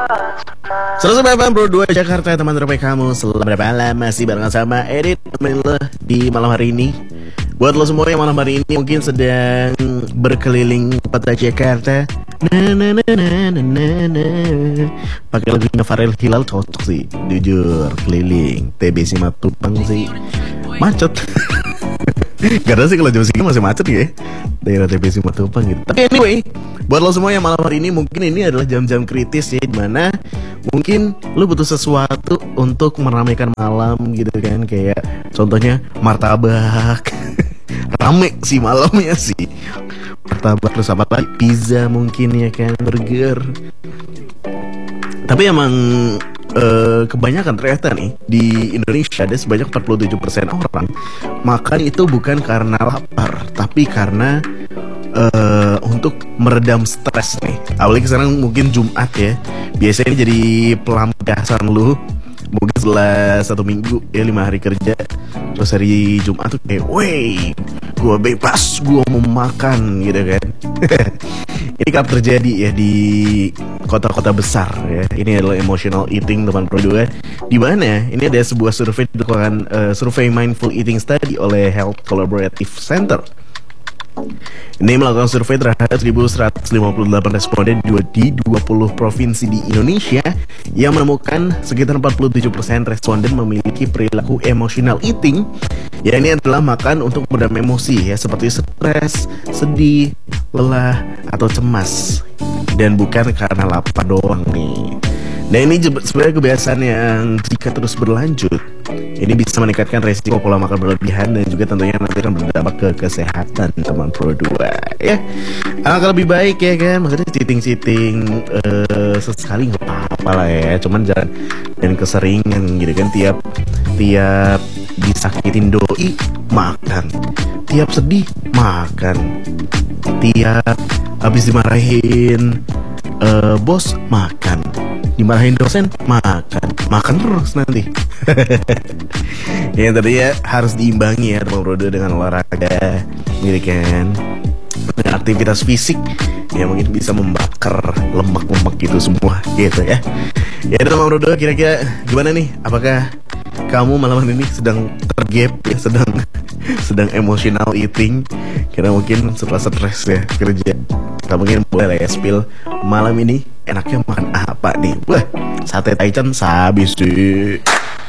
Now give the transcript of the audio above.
109 Bro 2 Jakarta, teman terbaik kamu. Selamat malam, masih bareng sama Edit temen lo di malam hari ini. Buat lo semua yang malam hari ini mungkin sedang berkeliling kota Jakarta, pakai lagunya Farel Hilal cocok sih. Jujur, keliling TB Simatupang sih macet. Gak ada sih kalau jam segini masih macet ya daerah TB Simatupang gitu. Tapi anyway, buat lo semua yang malam hari ini mungkin ini adalah jam-jam kritis ya, dimana mungkin lo butuh sesuatu untuk meramaikan malam gitu kan. Kayak contohnya martabak. Rame sih malamnya sih, martabak, terus apa lagi, pizza mungkin ya kan, burger. Tapi emang kebanyakan ternyata nih di Indonesia ada sebanyak 47% orang makan itu bukan karena lapar, tapi karena untuk meredam stres nih. Apalagi sekarang mungkin Jumat ya, biasanya jadi pelampiasan lu. Mungkin setelah 1 minggu ya, 5 hari kerja, terus hari Jumat tuh kayak, wey, gue bebas, gue mau makan gitu kan. Ini kerap terjadi ya di kota-kota besar ya. Ini adalah emotional eating teman Pro 2. Di mana ini ada sebuah survei dilakukan, survei mindful eating study oleh Health Collaborative Center. Ini melakukan survei terhadap 1.158 responden di 20 provinsi di Indonesia yang menemukan sekitar 47% responden memiliki perilaku emotional eating. Ya, ini adalah makan untuk meredam emosi ya, seperti stres, sedih, lelah, atau cemas, dan bukan karena lapar doang nih. Nah, ini sebenarnya kebiasaan yang jika terus berlanjut, ini bisa meningkatkan resiko pola makan berlebihan dan juga tentunya nanti akan berdampak ke kesehatan teman Pro 2 ya. Alangkah lebih baik ya kan, maksudnya cheating sesekali nggak apa-apa lah ya, cuman jangan keseringan gitu kan. Tiap disakitin doi makan, tiap sedih makan, tiap habis dimarahin bos makan, dimarahin dosen makan terus nanti. Yang tadi ya harus diimbangi ya teman Bro dengan olahraga gitu kan, dengan aktivitas fisik yang mungkin bisa membakar lemak-lemak gitu semua gitu ya. Ya teman Bro, kira-kira gimana nih? Apakah kamu malam ini sedang tergap ya, sedang emotional eating karena mungkin setelah stres ya kerja? Kamu mungkin boleh lah ya spill malam ini enaknya makan apa nih? Wah, sate taichan sabis sih.